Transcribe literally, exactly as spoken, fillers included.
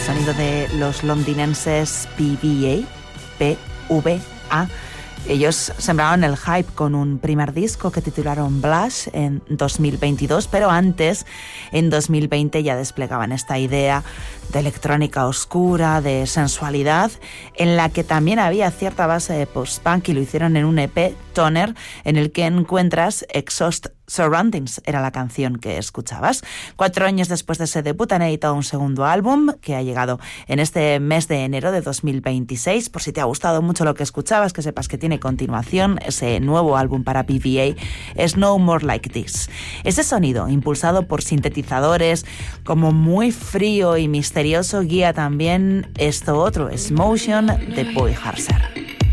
sonido de los londinenses P V A, P V A. Ellos sembraron el hype con un primer disco que titularon Blush en dos mil veintidós, pero antes, en dos mil veinte, ya desplegaban esta idea de electrónica oscura, de sensualidad, en la que también había cierta base de post-punk, y lo hicieron en un E P, Toner, en el que encuentras Exhaust Surroundings, era la canción que escuchabas. Cuatro años después de ese debut han editado un segundo álbum que ha llegado en este mes de enero de dos mil veintiséis. Por si te ha gustado mucho lo que escuchabas, que sepas que tiene continuación. Ese nuevo álbum para P V A es No More Like This. Ese sonido, impulsado por sintetizadores, como muy frío y misterioso, guía también esto otro, Motion de Boy Harser.